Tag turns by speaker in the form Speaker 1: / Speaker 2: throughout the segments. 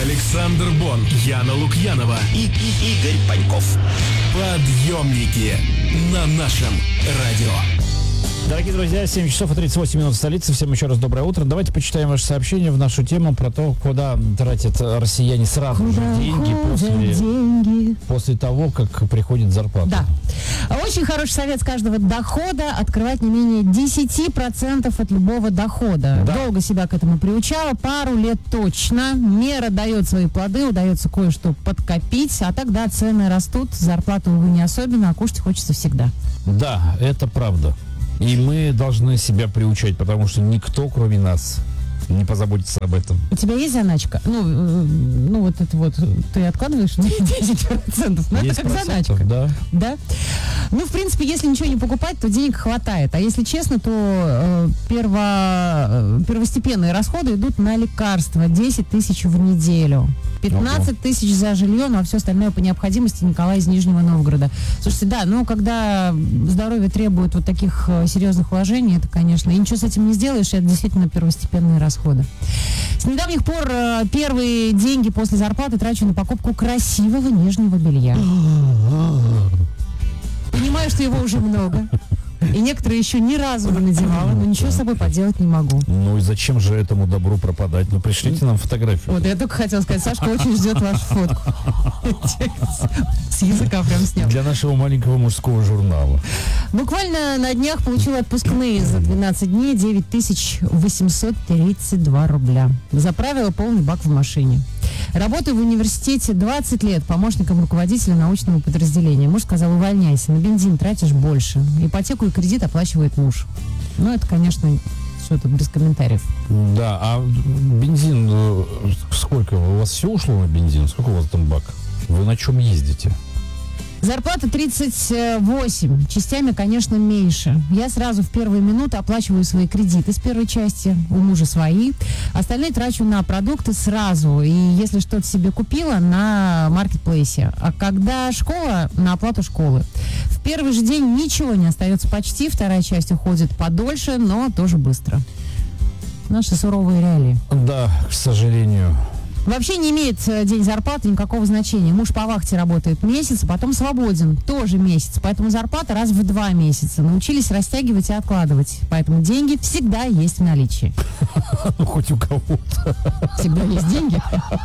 Speaker 1: Александр Бон, Яна Лукьянова и Игорь Паньков. Подъемники на нашем радио.
Speaker 2: Дорогие друзья, 7 часов и 38 минут в столице. Всем еще раз доброе утро. Давайте почитаем ваше сообщение в нашу тему про то, куда тратят россияне сразу же деньги после того, как приходит зарплата.
Speaker 3: Да. Очень хороший совет с каждого дохода — открывать не менее 10% от любого дохода.
Speaker 2: Да.
Speaker 3: Долго себя к этому приучала, пару лет точно. Мера дает свои плоды, удается кое-что подкопить, а тогда цены растут, зарплата, увы, не особенно, а кушать хочется всегда.
Speaker 2: Да, это правда. И мы должны себя приучать, потому что никто, кроме нас, не позаботится об этом.
Speaker 3: У тебя есть заначка? Ну вот это вот, ты откладываешь 10%, но это как заначка.
Speaker 2: Да.
Speaker 3: Ну, в принципе, если ничего не покупать, то денег хватает. А если честно, то первостепенные расходы идут на лекарства. 10 тысяч в неделю. 15 тысяч за жилье, ну а все остальное по необходимости. Николай из Нижнего Новгорода. Слушайте, да, когда здоровье требует вот таких серьезных вложений, это, конечно, и ничего с этим не сделаешь, это действительно первостепенные расходы. С недавних пор первые деньги после зарплаты трачу на покупку красивого нижнего белья. Понимаю, что его уже много. И некоторые еще ни разу не надевала, но ничего с собой поделать не могу.
Speaker 2: Ну и зачем же этому добру пропадать? Ну пришлите нам фотографию.
Speaker 3: Вот, я только хотела сказать, Сашка очень ждет вашу фотку. С языка прям снял.
Speaker 2: Для нашего маленького мужского журнала.
Speaker 3: Буквально на днях получила отпускные за 12 дней 9832 рубля. Заправила полный бак в машине. Работаю в университете 20 лет помощником руководителя научного подразделения. Муж сказал: увольняйся, на бензин тратишь больше. Ипотеку и кредит оплачивает муж. Ну, это, конечно, что тут без комментариев.
Speaker 2: Да, а бензин, сколько? У вас все ушло на бензин? Сколько у вас там бак? Вы на чем ездите?
Speaker 3: Зарплата 38. Частями, конечно, меньше. Я сразу в первые минуты оплачиваю свои кредиты с первой части, у мужа свои. Остальные трачу на продукты сразу. И если что-то себе купила, на маркетплейсе. А когда школа, на оплату школы. В первый же день ничего не остается почти. Вторая часть уходит подольше, но тоже быстро. Наши суровые реалии.
Speaker 2: Да, к сожалению.
Speaker 3: Вообще не имеет день зарплаты никакого значения. Муж по вахте работает месяц, потом свободен тоже месяц. Поэтому зарплата раз в 2 месяца. Научились растягивать и откладывать. Поэтому деньги всегда есть в наличии.
Speaker 2: Ну, хоть у кого-то.
Speaker 3: Всегда есть деньги.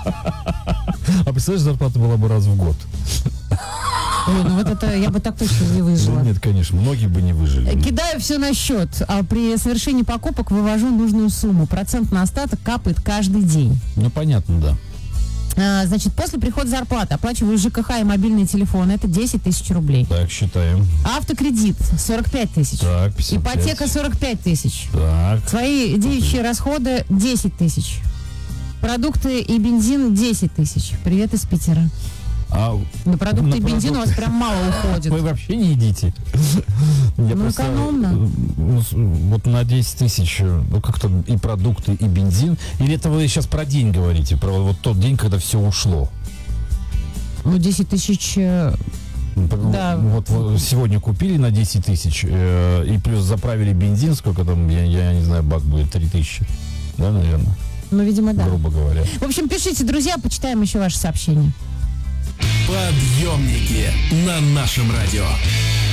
Speaker 2: А представляешь, зарплата была бы раз в год.
Speaker 3: Ой, ну вот это я бы так точно не выжила.
Speaker 2: Нет, конечно, многие бы не выжили.
Speaker 3: Кидаю все на счет, а при совершении покупок вывожу нужную сумму. Процент на остаток капает каждый день.
Speaker 2: Ну, понятно, да.
Speaker 3: Значит, после прихода зарплаты оплачиваю ЖКХ и мобильный телефон. Это 10 тысяч рублей.
Speaker 2: Так, считаем.
Speaker 3: Автокредит 45 тысяч.
Speaker 2: Так, 55.
Speaker 3: Ипотека 45 тысяч.
Speaker 2: Так.
Speaker 3: Свои девичьи расходы 10 тысяч. Продукты и бензин 10 тысяч. Привет из Питера.
Speaker 2: А
Speaker 3: на продукты и бензин у вас прям мало уходит.
Speaker 2: Вы вообще не едите?
Speaker 3: Экономно.
Speaker 2: Вот на 10 тысяч, ну как-то и продукты, и бензин. Или это вы сейчас про день говорите, про вот тот день, когда все ушло?
Speaker 3: Ну, 10 тысяч... Да.
Speaker 2: Вот сегодня купили на 10 тысяч, и плюс заправили бензин, сколько там, я не знаю, бак будет, 3 тысячи. Да, наверное?
Speaker 3: Ну, видимо, да.
Speaker 2: Грубо говоря.
Speaker 3: В общем, пишите, друзья, почитаем еще ваши сообщения.
Speaker 1: Подъемники на нашем радио.